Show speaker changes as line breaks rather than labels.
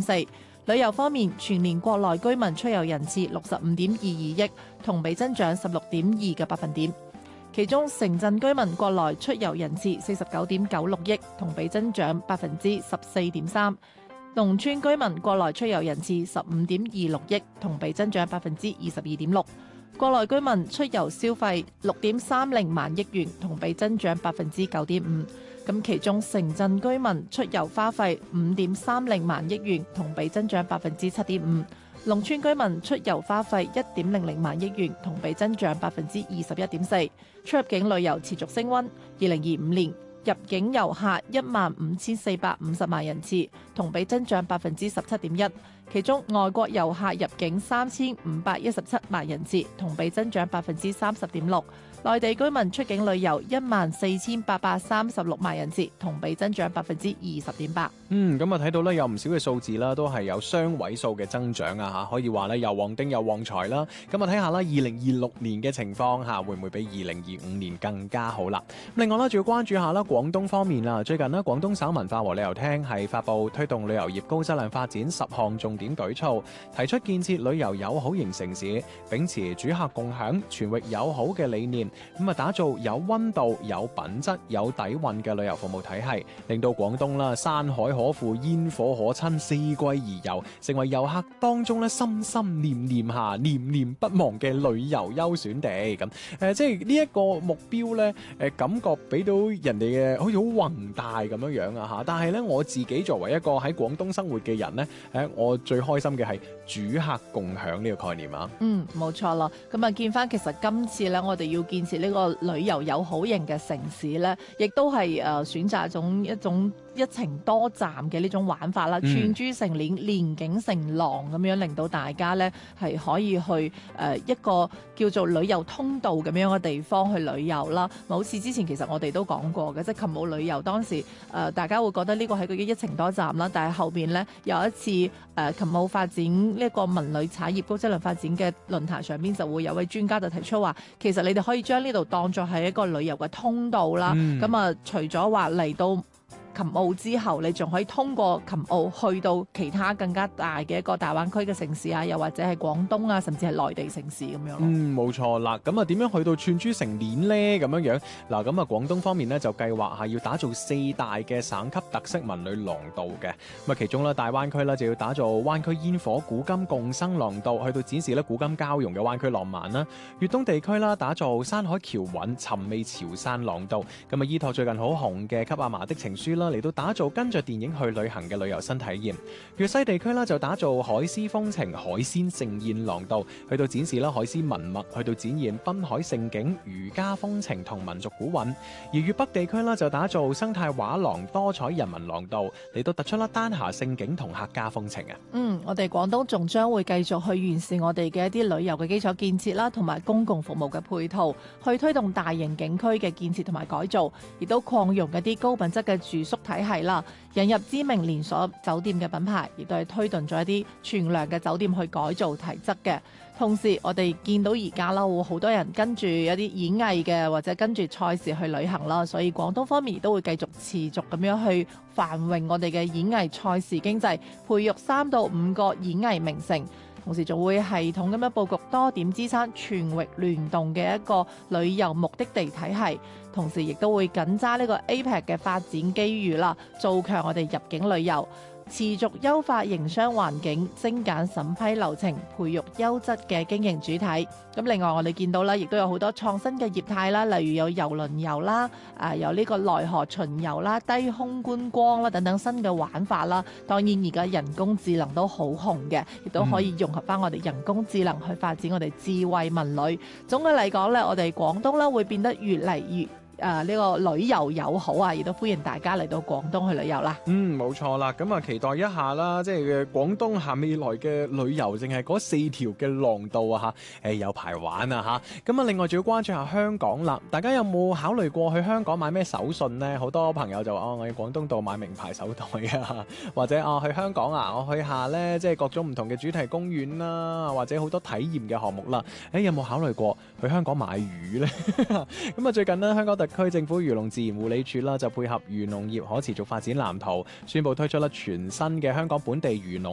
4.4%。旅遊方面，全年國內居民出遊人次65.22億，同比增長16.2個百分點。其中城鎮居民國內出遊人次49.96億，同比增長14.3%。農村居民國內出遊人次15.26億，同比增長22.6%。國內居民出遊消費6.30萬億元，同比增長9.5%。咁其中城鎮居民出遊花費5.30萬億元，同比增長7.5%。農村居民出遊花費1.00萬億元，同比增長21.4%。出入境旅遊持續升溫，2025年入境遊客15,450萬人次，同比增長17.1%。其中外國遊客入境3,517萬人次，同比增長30.6%。內地居民出境旅遊14,836萬人次，同比增長20.8%。
咁啊睇到咧有唔少嘅數字啦，都係有雙位數嘅增長啊嚇，可以話咧又旺丁又旺財啦。咁啊睇下啦，2026年嘅情況嚇會唔會比2025年更加好啦？另外啦，仲要關注下啦廣東方面啦，最近呢，廣東省文化和旅遊廳係發布推動旅遊業高質量發展10項重點舉措，提出建設旅遊友好型城市，秉持主客共享、全域友好嘅理念，咁啊打造有溫度、有品質、有底蘊嘅旅遊服務體系，令到廣東啦山海可賦、煙火可親、四季宜遊，成為遊客當中咧心心念念下、念念不忘嘅旅遊優選地。咁即係呢一個目標咧，感覺俾到人哋嘅好似好宏大咁樣啊嚇。但係咧我自己作為一個喺廣東生活嘅人咧，我最開心嘅係主客共享呢個概念啊。
冇錯啦。咁啊見翻其實今次咧，我哋要建設呢個旅遊友好型嘅城市咧，亦都係選擇一種一程多站嘅呢種玩法啦，串珠成鏈、連景成廊咁樣，令到大家咧係可以去一個叫做旅遊通道咁樣嘅地方去旅遊啦。好似之前其實我哋都講過嘅，即係琴舞旅遊當時大家會覺得呢個係個一程多站啦，但係後邊咧有一次琴舞發展呢個文旅產業高質量發展嘅論壇上邊，就會有位專家就提出話，其實你哋可以將呢度當作係一個旅遊嘅通道啦。咁啊，除咗話嚟到琴澳之後，你仲可以通過琴澳去到其他更加大嘅一個大灣區嘅城市啊，又或者係廣東啊，甚至係內地城市咁樣咯。
冇錯啦。咁啊，點樣去到串珠成鏈呢？咁樣嗱，咁啊，廣東方面呢，就計劃係要打造4大嘅省級特色文旅廊道嘅。咁啊，其中咧大灣區咧就要打造灣區煙火古今共生廊道，去到展示咧古今交融嘅灣區浪漫啦。粵東地區啦，打造山海橋韻尋味潮汕廊道。咁啊，依託最近好紅嘅《給阿嫲的情書》嚟到打造跟着電影去旅行嘅旅遊新體驗。粵西地區啦就打造海絲風情、海鮮盛宴廊道，去到展示啦海絲文物，去到展現濱海盛景、漁家風情同民族古韻。而粵北地區啦就打造生態畫廊、多彩人文廊道，嚟到突出啦丹霞盛景同客家風情啊。
我哋廣東仲將會繼續去完善我哋嘅一啲旅遊嘅基礎建設啦，同埋公共服務嘅配套，去推動大型景區嘅建設同埋改造，亦都擴容一啲高品質嘅住宿體系啦，引入知名連鎖酒店嘅品牌，亦都係推動咗一啲全量嘅酒店去改造提質嘅。同時，我哋見到而家啦，會好多人跟住一啲演藝嘅或者跟住賽事去旅行啦，所以廣東方面亦都會繼續持續咁樣去繁榮我哋嘅演藝賽事經濟，培育3到5個演藝名城。同時仲會系統咁樣佈局多點支撐全域聯動嘅一個旅遊目的地體系，同時亦都會緊揸呢個 APEC 嘅發展機遇啦，做強我哋入境旅遊。持續優化營商環境，精簡審批流程，培育優質嘅經營主體。咁另外我哋見到啦，亦都有好多創新嘅業態啦，例如有郵輪遊啦，有呢個內河巡遊啦、低空觀光啦等等新嘅玩法啦。當然而家人工智能都好紅嘅，亦都可以融合翻我哋人工智能去發展我哋智慧文旅。總嘅嚟講咧，我哋廣東啦會變得越嚟越呢個旅遊友好啊，亦都歡迎大家嚟到廣東去旅遊啦。
冇錯啦，咁啊期待一下啦，即係廣東下未來嘅旅遊，淨係嗰4條嘅廊道啊嚇，有排玩啊嚇。咁啊，另外仲要關注下香港啦，大家有冇考慮過去香港買咩手信呢？好多朋友就話我喺廣東度買名牌手袋啊，或者去香港啊，我去下呢，即係各種唔同嘅主題公園啦，或者好多體驗嘅項目啦。有冇考慮過去香港買魚呢？咁啊，最近呢，香港特區政府漁農自然護理署啦，就配合漁農業可持續發展藍圖，宣布推出啦全新嘅香港本地漁農